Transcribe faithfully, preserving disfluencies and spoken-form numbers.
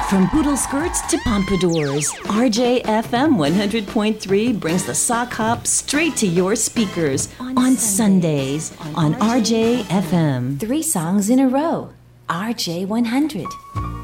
From poodle skirts to pompadours, R J F M one hundred point three brings the sock hop straight to your speakers on, on Sundays, Sundays on, on R J F M. Three songs in a row, R J one hundred.